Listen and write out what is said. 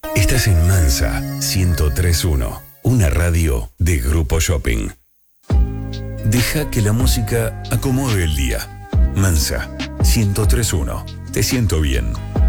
Estás en Mansa 1031, una radio de Grupo Shopping. Deja que la música acomode el día. Mansa 1031. Te siento bien.